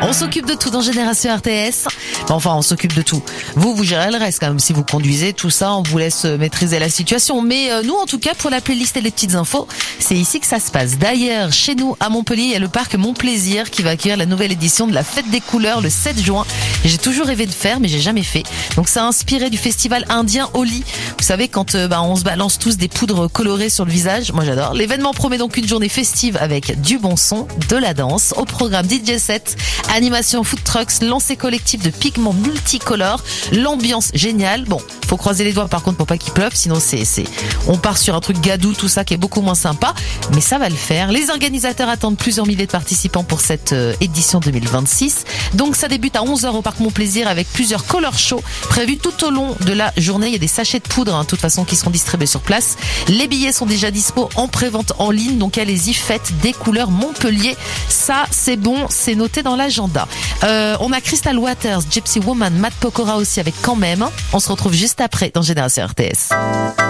On s'occupe de tout dans Génération RTS. Enfin, on s'occupe de tout. Vous gérez le reste quand même. Si vous conduisez, tout ça, on vous laisse maîtriser la situation. Mais nous, en tout cas, pour la playlist et les petites infos, c'est ici que ça se passe. D'ailleurs, chez nous, à Montpellier, il y a le parc Mon Plaisir qui va accueillir la nouvelle édition de la Fête des Couleurs le 7 juin. Et j'ai toujours rêvé de faire, mais j'ai jamais fait. Donc ça a inspiré du festival indien Holi. Vous savez, quand on se balance tous des poudres colorées sur le visage. Moi, j'adore. L'événement promet donc une journée festive avec du bon son, de la danse, au programme DJ set, animation food trucks, lancer collectif de pigments multicolores, l'ambiance géniale. Bon, faut croiser les doigts par contre pour pas qu'il pleuve, sinon on part sur un truc gadou, tout ça qui est beaucoup moins sympa, mais ça va le faire. Les organisateurs attendent plusieurs milliers de participants pour cette édition 2026. Donc ça débute à 11h au parc Mon Plaisir avec plusieurs color shows prévus tout au long de la journée. Il y a des sachets de poudre, de toute façon, qui seront distribués sur place. Les billets sont déjà dispo en prévente en ligne, donc allez-y, faites des couleurs Montpellier. Ça, c'est bon, c'est noté dans l'agenda. On a Crystal Waters, Gypsy Woman, Matt Pokora aussi avec Quand même. On se retrouve juste après dans Génération RTS.